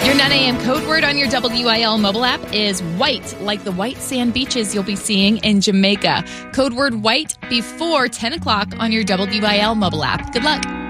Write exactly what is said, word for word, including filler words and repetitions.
Your nine a.m. code word on your W I L mobile app is white, like the white sand beaches you'll be seeing in Jamaica. Code word white before ten o'clock on your W I L mobile app. Good luck.